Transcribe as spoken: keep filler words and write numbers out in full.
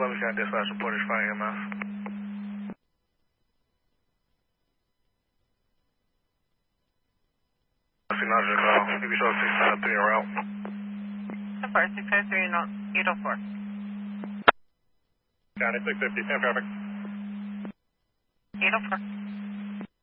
Louisiana Dispatch report is finding M F. Acknowledge the call. You can show six five three en route. Support six five three, eight oh four. County six fifty, ten traffic. eight oh four.